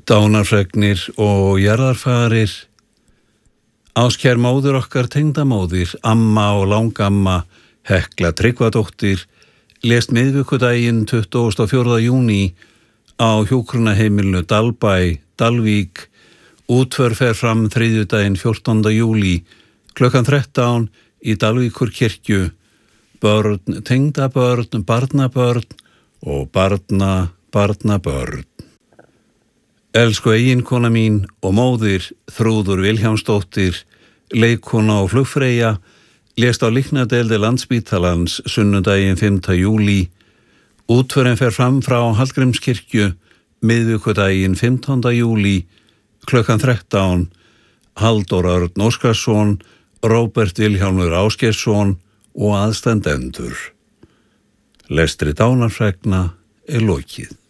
Dánarfregnir og jarðarfarir. Áskær móðir okkar tengdamóðir, amma og langamma, Hekla Tryggvadóttir, lést miðvikudaginn 24. júní á hjúkrunarheimilinu Dalbæ, Dalvík. Útför fer fram þriðjudaginn 14. júlí klukkan 13 í Dalvíkurkirkju. Börn, tengdabörn, barnabörn og barnabörn. Elsku eiginkona mín og móðir, Þrúður Vilhjálmsdóttir, leikkona og flugfreyja, lést á líknadeildi Landspítalans sunnudaginn 5. júlí. Útförin fer fram frá Hallgrímskirkju miðvikudaginn 15. júlí klukkan 13. Halldór Örn Óskarsson, Róbert Vilhjálmur Ásgeirsson og aðstandendur. Lestri dánarfregna er lokið.